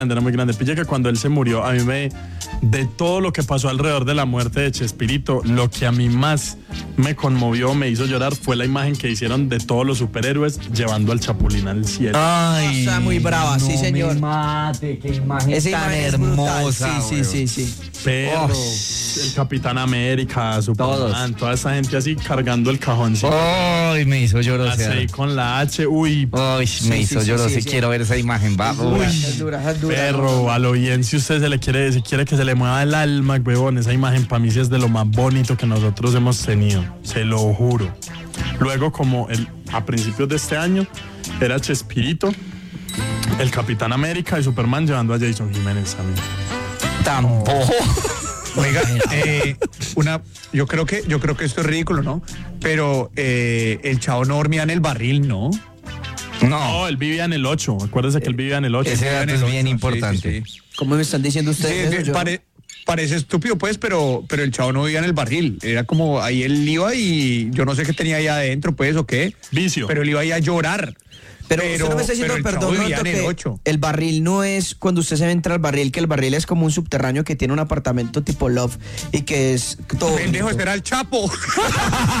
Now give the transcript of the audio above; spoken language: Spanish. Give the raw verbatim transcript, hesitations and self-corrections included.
era muy grande. Pilla que cuando él se murió, a mí me, de todo lo que pasó alrededor de la muerte de Chespirito, lo que a mí más me conmovió, me hizo llorar, fue la imagen que hicieron de todos los superhéroes llevando al Chapulín al cielo. Ay, Está muy brava, no sí, señor. Me mate, qué imagen Esa tan imagen es brutal. hermosa. Sí, sí, sí, sí. Perro, Oh. el Capitán América, Superman, Todos. toda esa gente así cargando el cajón. ¿Sí? Ay, me hizo llorar. Así con la H, uy, Ay, me Sí, hizo sí, llorar. sí, Sí, sí. quiero ver esa imagen. Va. Es dura, Uy. es dura, es dura. perro, a lo bien, si usted se le quiere, si quiere que se le mueva el alma, huevón, esa imagen para mí sí es de lo más bonito que nosotros hemos tenido, se lo juro. Luego, como el, a principios de este año, era Chespirito, el Capitán América y Superman llevando a Jason Jiménez también. Tampoco. Oiga, eh, una, yo creo que, yo creo que esto es ridículo, ¿no? Pero eh, el chavo no dormía en el barril, ¿no? No, No, él vivía en el ocho, acuérdese que él vivía en el ocho. ese dato es bien importante. Sí, sí, sí. ¿Cómo me están diciendo Sí, ustedes sí, eso? Yo- pare- parece estúpido, pues, pero, pero el chavo no vivía en el barril. Era como ahí él iba y yo no sé qué tenía ahí adentro, pues, o qué. Vicio. Pero él iba ahí a llorar. Pero, usted no me está diciendo, pero el chavo perdón, vivía Roberto, en el que ocho. el barril no es cuando usted se entra al barril, que el barril es como un subterráneo que tiene un apartamento tipo Love y que es todo. Pendejo, este era el Chapo.